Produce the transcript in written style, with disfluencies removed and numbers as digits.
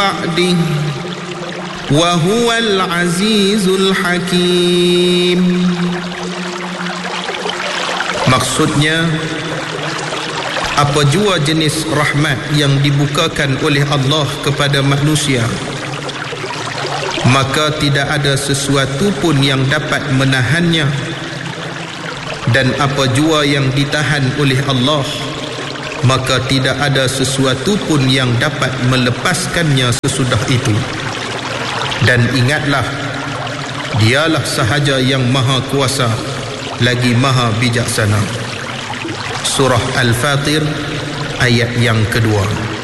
ba'dih wa huwal azizul hakim. Maksudnya, apa jua jenis rahmat yang dibukakan oleh Allah kepada manusia, maka tidak ada sesuatu pun yang dapat menahannya, dan apa jua yang ditahan oleh Allah, maka tidak ada sesuatu pun yang dapat melepaskannya sesudah itu. Dan ingatlah, dialah sahaja yang maha kuasa lagi maha bijaksana. Surah Al-Fatir ayat yang kedua.